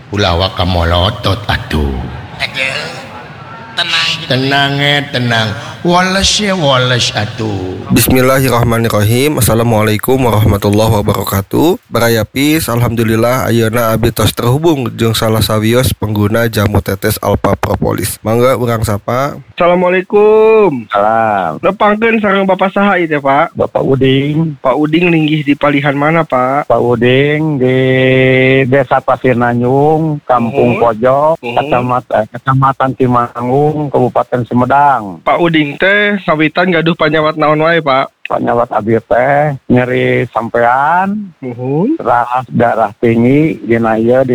Ulah ka molotot atuh. Tenang. Walas atuh. Bismillahirrahmanirrahim. Assalamualaikum warahmatullahi wabarakatuh. Barayapis, alhamdulillah ayeuna abdi tos terhubung jeung salah sawios pengguna jamu tetes Alpha Propolis. Mangga urang sapa. Assalamualaikum. Salam. Nepangkeun sareng Bapak saha ieu teh, Pak? Bapak Uding. Pak Uding linggih di palihan mana, Pak? Pak Uding di Desa Pasir Nanyung, Kampung Pojok, Kecamatan Timanggung, Kabupaten Sumedang. Pak Uding teh ngawitan gaduh panyawat naon wae, Pak? Panyawat abdi teh nyeri sampean, darah tinggi dina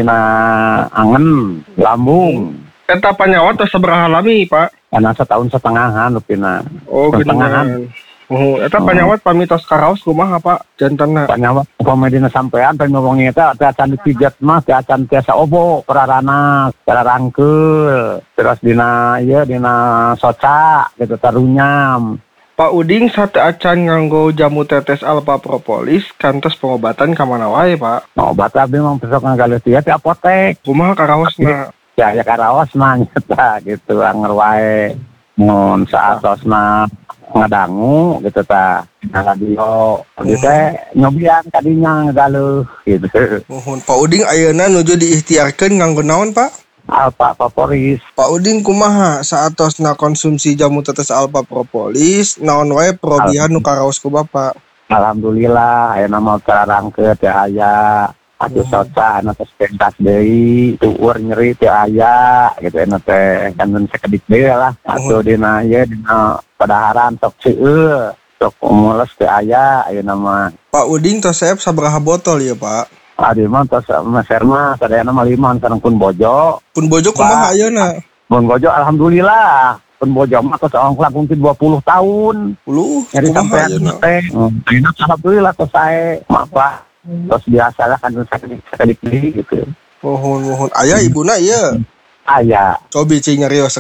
angen, lambung. Eta panyawat teh sabaraha lami, Pak? Karena setahun setengahan lupina. Oh, geningan. Eta panyawat pamitos karaos kumaha, Pak? Jantanna. Panyawat komedina sampean teh ngomongin eta teh acan dipijet mah teh acan tiasa obo perarana, cara rangkeul. Terus dina soca gitu tarunyam. Pak Uding sate acan nganggo jamu tetes Alpha Propolis kantos pengobatan ka mana wae, Pak? Obat abdi mah besok ngagaleus di apotek. Kumaha karaosna? Ya karaos mah nyata gitu anger wae. Mun saatosna ngadangu gitu ta radio gitu nyobian kadinya ngagaluh gitu. Pak Uding ayeuna nuju diikhtiarkeun nganggo naon, Pak? Alpha Propolis. Pak Uding kumaha saatosna konsumsi jamu tetes Alpha Propolis naon wae perobihan nu karaos ku Bapak? Alhamdulillah ayeuna mah cararangkeun teh aya atuh soca anu teh pentas deui tueur nyeri teh aya gitu anu teh kan sakedik deui lah atuh dina padaharan sok seueur sok mules teh aya ayeuna mah. Pak Uding tosep sabaraha botol ya, Pak? Adi mah tos meser mah sadayana mah 5 sareng pun bojo. Pun bojo kumaha ayeuna? Pun bojo alhamdulillah. Pun bojo mah tos langkung 20 tahun. Nyari sampean teh. Ayeuna alhamdulillah tos sae mah Pak. Tos biasa lah kan sakedik gitu. Mohon. Aya ibuna ieu? Aya. Cobi cing nyarios